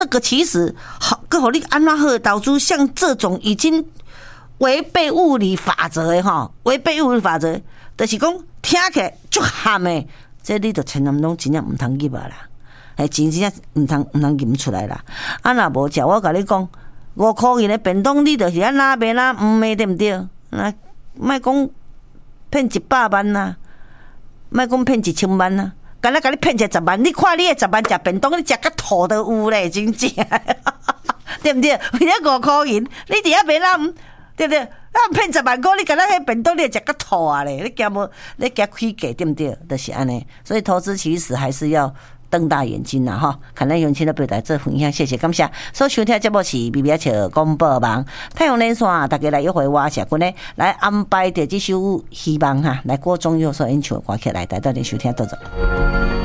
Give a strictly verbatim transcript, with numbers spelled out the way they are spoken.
这个其实好，各好你安怎好投资，像这种已经违背物理法则的哈，违背物理法则，就是讲听起来足咸的，这你就千万拢真正唔通入啊啦，系真正唔通唔通入出来啦。啊若无食，我甲你讲，五块钱的便当，你就是安那卖啦，唔卖对唔对？那莫讲骗一百万呐，莫讲骗一千万呐。敢若甲你骗一十万，你看你的十万食便当，你食甲吐都有咧，真正，对不对？为了五块钱，你伫遐买咱，对不对？咱骗十万块，你敢若迄便当，你食甲吐啊咧，你惊无？你惊亏价，对不对？就是安尼。所以投资其实还是要瞪大眼睛啦，哈！看咱用钱的表达做分享，谢谢感谢。所收听节目是《B B H 广播网》太阳连线，大家来约会我社群呢，来安排着这首希望哈，来郭宗佑所演唱的歌曲来带到你收听，到走。